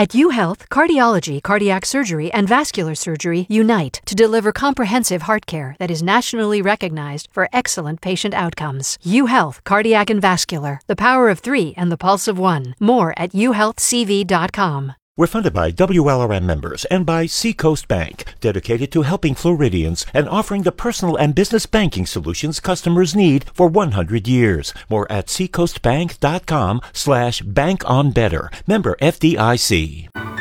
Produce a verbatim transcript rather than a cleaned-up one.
At UHealth, cardiology, cardiac surgery, and vascular surgery unite to deliver comprehensive heart care that is nationally recognized for excellent patient outcomes. UHealth, cardiac and vascular, the power of three and the pulse of one. More at u health c v dot com. We're funded by W L R M members and by Seacoast Bank, dedicated to helping Floridians and offering the personal and business banking solutions customers need for one hundred years. More at seacoastbank dot com slash bank on better. Member F D I C.